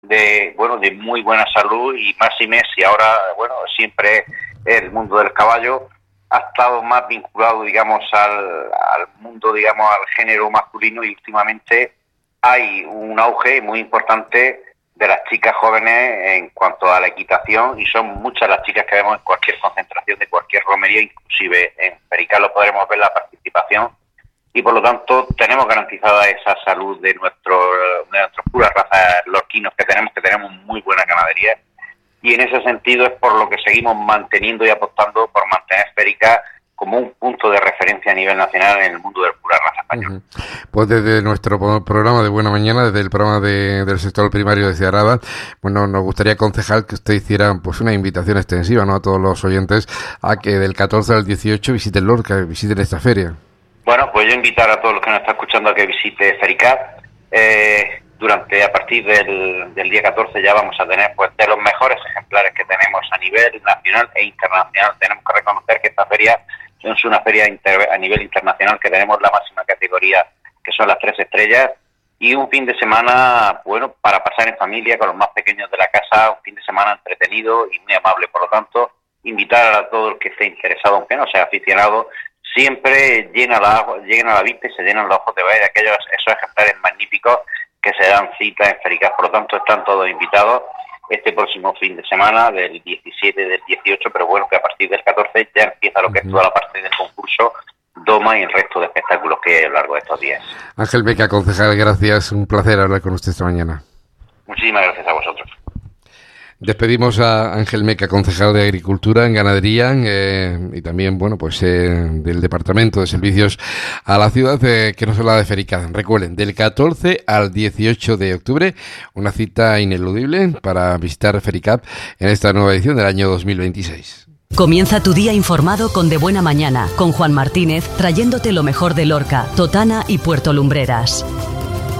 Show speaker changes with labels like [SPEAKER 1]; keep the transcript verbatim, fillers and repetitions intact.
[SPEAKER 1] de, bueno, de muy buena salud, y más y más, y ahora, bueno, siempre el mundo del caballo ha estado más vinculado, digamos, al, al mundo, digamos, al género masculino, y últimamente hay un auge muy importante de las chicas jóvenes en cuanto a la equitación, y son muchas las chicas que vemos en cualquier concentración de cualquier romería, inclusive en Fericat lo podremos ver la participación, y por lo tanto tenemos garantizada esa salud de, nuestro, de nuestras puras razas lorquinos que tenemos, que tenemos muy buena ganadería, y en ese sentido es por lo que seguimos manteniendo y apostando por mantener Fericat como un punto de referencia a nivel nacional en el mundo del pura raza español.
[SPEAKER 2] Uh-huh. Pues desde nuestro programa de Buena Mañana, desde el programa de, del sector primario de Ciaraba, bueno, nos gustaría, concejal, que usted hiciera pues una invitación extensiva, ¿no?, a todos los oyentes a que del catorce al dieciocho visiten Lorca, visiten esta feria.
[SPEAKER 1] Bueno, pues yo invitar a todos los que nos están escuchando a que visite Fericat. Eh, durante, a partir del, del día catorce ya vamos a tener pues de los mejores ejemplares que tenemos a nivel nacional e internacional. Tenemos que reconocer que esta feria es una feria inter, a nivel internacional, que tenemos la máxima categoría, que son las tres estrellas, y un fin de semana, bueno, para pasar en familia con los más pequeños de la casa, un fin de semana entretenido y muy amable. Por lo tanto, invitar a todo el que esté interesado, aunque no sea aficionado, siempre llena la, llena la vista y se llenan los ojos de ver de aquellos esos ejemplares magníficos que se dan cita en Fericat. Por lo tanto, están todos invitados este próximo fin de semana, del diecisiete, del dieciocho, pero bueno, que a partir del catorce ya empieza lo que es toda la parte del concurso, doma y el resto de espectáculos que hay a lo largo de estos días.
[SPEAKER 2] Ángel Meca, concejal, gracias, un placer hablar con usted esta mañana.
[SPEAKER 1] Muchísimas gracias a vosotros.
[SPEAKER 2] Despedimos a Ángel Meca, concejal de Agricultura en Ganadería, eh, y también, bueno, pues eh, del Departamento de Servicios a la ciudad, eh, que nos habla de Fericat. Recuerden, del catorce al dieciocho de octubre, una cita ineludible para visitar Fericat en esta nueva edición del año dos mil veintiséis.
[SPEAKER 3] Comienza tu día informado con De Buena Mañana, con Juan Martínez, trayéndote lo mejor de Lorca, Totana y Puerto Lumbreras.